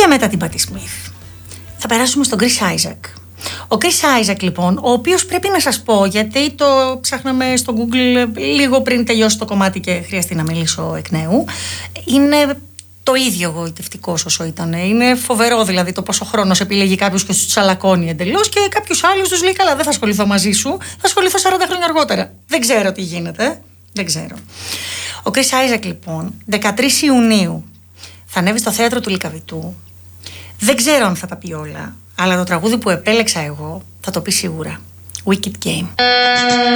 Και μετά την Patti Smith θα περάσουμε στον Chris Isaak. Ο Chris Isaak λοιπόν, ο οποίος πρέπει να σας πω, γιατί το ψάχναμε στο Google λίγο πριν τελειώσει το κομμάτι και χρειαστεί να μιλήσω εκ νέου, είναι το ίδιο εγωιτευτικός όσο ήταν. Είναι φοβερό δηλαδή το πόσο χρόνος επιλέγει κάποιος και τους τσαλακώνει εντελώς, και κάποιους άλλους τους λέει: καλά, δεν θα ασχοληθώ μαζί σου, θα ασχοληθώ 40 χρόνια αργότερα. Δεν ξέρω τι γίνεται. Δεν ξέρω. Ο Chris Isaak λοιπόν 13 Ιουνίου θα ανέβει στο θέατρο του Λυκαβητού. Δεν ξέρω αν θα τα πει όλα, αλλά το τραγούδι που επέλεξα εγώ θα το πει σίγουρα. Wicked Game.